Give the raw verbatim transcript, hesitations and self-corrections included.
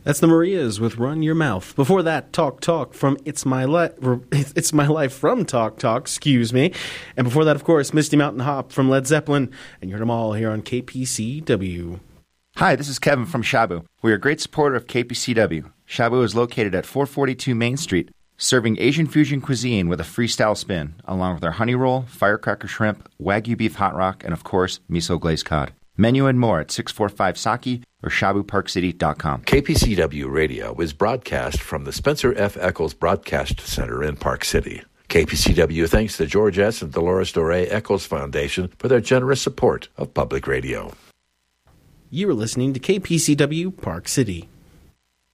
That's the Marias with Run Your Mouth. Before that, Talk Talk from It's My Life, It's My Life from Talk Talk, excuse me. And before that, of course, Misty Mountain Hop from Led Zeppelin. And you heard them all here on K P C W. Hi, this is Kevin from Shabu. We are a great supporter of K P C W. Shabu is located at four forty-two Main Street, serving Asian fusion cuisine with a freestyle spin, along with our honey roll, firecracker shrimp, Wagyu beef hot rock, and of course, miso glazed cod. Menu and more at six forty-five Saki or shabu park city dot com. K P C W Radio is broadcast from the Spencer F. Eccles Broadcast Center in Park City. K P C W thanks the George S. and Dolores Doré Eccles Foundation for their generous support of public radio. You are listening to K P C W Park City.